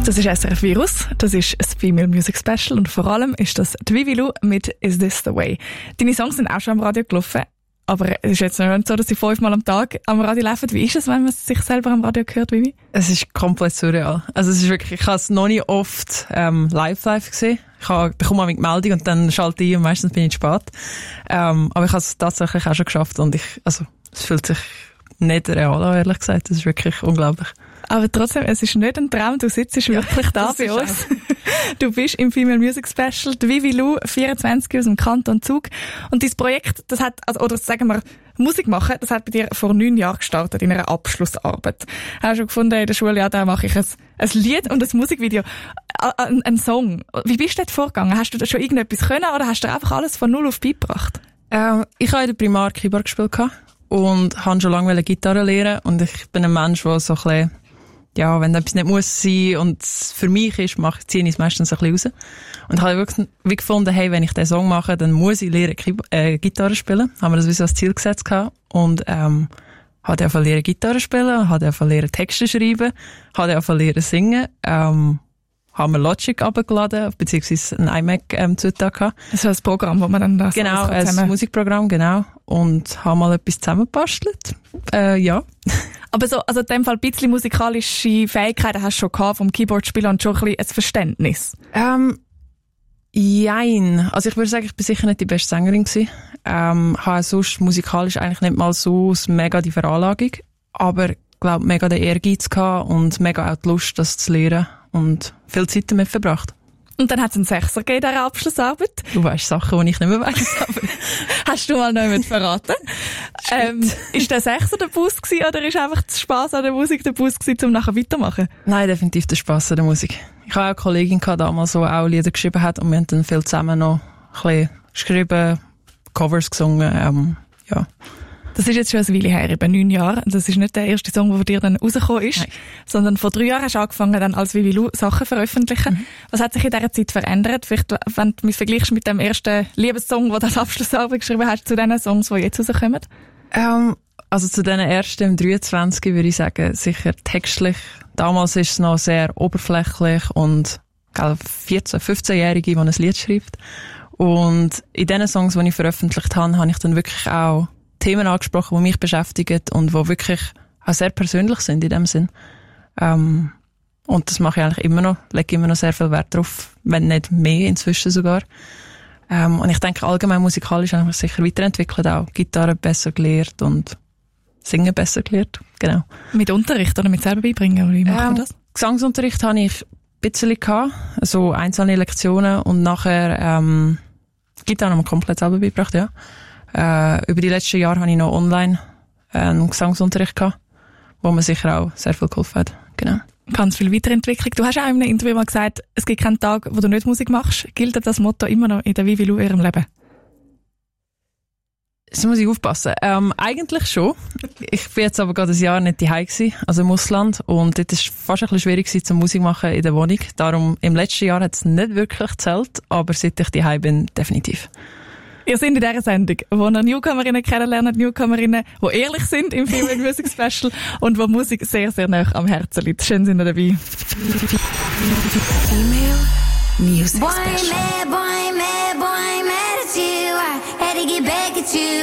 Das ist SRF Virus, das ist das Female Music Special und vor allem ist das die Vivi Lou mit «Is This The Way». Deine Songs sind auch schon am Radio gelaufen, aber es ist jetzt noch nicht so, dass sie 5-mal am Tag am Radio laufen. Wie ist es, wenn man sich selber am Radio hört, Vivi? Es ist komplett surreal. Also es ist wirklich, ich habe es noch nie oft live gesehen. Ich bekomme eine Meldung und dann schalte ich und meistens bin ich spät. Aber ich habe es tatsächlich auch schon geschafft und es fühlt sich nicht real an, ehrlich gesagt. Das ist wirklich unglaublich. Aber trotzdem, es ist nicht ein Traum, du sitzt wirklich da bei uns. Du bist im Female Music Special, die Vivi Lou, 24 aus dem Kanton Zug. Und dein Projekt, das hat, oder sagen wir, Musik machen, das hat bei dir vor 9 Jahren gestartet, in einer Abschlussarbeit. Hast du schon gefunden, in der Schule, ja, da mache ich ein Lied und ein Musikvideo, ein Song. Wie bist du dort vorgegangen? Hast du da schon irgendetwas können oder hast du einfach alles von null auf beigebracht? Ich habe in der Primar Keyboard gespielt und habe schon lange Gitarre lernen und ich bin ein Mensch, der so ein bisschen, ja, wenn etwas nicht muss sein und für mich ist, ziehe ich es meistens ein bisschen raus. Und habe wirklich gefunden, hey, wenn ich diesen Song mache, dann muss ich lernen, Gitarre spielen. Haben wir das wie so als Ziel gesetzt gehabt. Und, habe angefangen lernen Gitarre spielen, habe angefangen lernen Texte schreiben, habe angefangen lernen singen, haben wir Logic abgeladen, beziehungsweise ein iMac zugetan gehabt. Das ist ein Programm, wo man dann das genau, ein Musikprogramm, genau. Und haben mal etwas zusammengebastelt. Ja. Aber so, also in dem Fall ein bisschen musikalische Fähigkeiten hast du schon gehabt vom Keyboard-Spielen und schon ein bisschen ein Verständnis? Jein. Also ich würde sagen, ich bin sicher nicht die beste Sängerin gewesen. Habe sonst musikalisch eigentlich nicht mal so mega die Veranlagung. Aber ich glaube, mega den Ehrgeiz gehabt und mega auch die Lust, das zu lernen. Und viel Zeit damit verbracht. Und dann hat es einen Sechser gegeben in dieser Abschlussarbeit. Du weisst Sachen, die ich nicht mehr weiss. Aber hast du mal noch jemand verraten? Ist der Sechser der Bus gewesen, oder ist einfach der Spass an der Musik der Bus gewesen, um nachher weitermachen? Nein, definitiv der Spass an der Musik. Ich habe auch eine Kollegin gehabt, die damals so auch Lieder geschrieben hat und wir haben dann viel zusammen noch ein bisschen geschrieben, Covers gesungen, ja. Das ist jetzt schon eine Weile her, eben 9 Jahre. Das ist nicht der erste Song, der von dir dann rausgekommen ist. Nein. Sondern vor 3 Jahren hast du angefangen, dann als Vivi Lou Sachen veröffentlichen. Mhm. Was hat sich in dieser Zeit verändert? Vielleicht, wenn du mich vergleichst mit dem ersten Liebessong, den du als Abschlussarbeit geschrieben hast, zu den Songs, die jetzt rauskommen? Also zu den ersten im 23 würde ich sagen, sicher textlich. Damals ist es noch sehr oberflächlich und 14-, 15-Jährige, die ein Lied schreibt. Und in den Songs, die ich veröffentlicht habe, habe ich dann wirklich auch Themen angesprochen, die mich beschäftigen und die wirklich auch sehr persönlich sind in dem Sinn. Und das mache ich eigentlich immer noch, lege immer noch sehr viel Wert drauf, wenn nicht mehr inzwischen sogar. Und ich denke, allgemein musikalisch habe ich mich sicher weiterentwickelt, auch Gitarre besser gelernt und Singen besser gelernt, genau. Mit Unterricht oder mit selber beibringen, oder wie macht man das? Gesangsunterricht hatte ich ein bisschen gehabt, so einzelne Lektionen und nachher Gitarre haben wir komplett selber beigebracht, ja. Über die letzten Jahre habe ich noch online einen Gesangsunterricht gehabt, wo mir sicher auch sehr viel geholfen hat. Genau. Ganz viel Weiterentwicklung. Du hast auch in einem Interview mal gesagt, es gibt keinen Tag, wo du nicht Musik machst. Gilt das Motto immer noch in der Vivi Lou ihrem Leben? Jetzt muss ich aufpassen. Eigentlich schon. Ich bin jetzt aber gerade ein Jahr nicht daheim gewesen, also im Ausland. Und dort ist fast ein bisschen schwierig gewesen, zum Musik machen in der Wohnung. Darum, im letzten Jahr hat es nicht wirklich gezählt, aber seit ich daheim bin, definitiv. Ihr seid in dieser Sendung, wo ihr Newcomerinnen kennenlernt, Newcomerinnen, die ehrlich sind im Female Music Special und wo Musik sehr, sehr nah am Herzen liegt. Schön sind ihr dabei. Female Music Special. Boy, mad at you. I had to get back at you.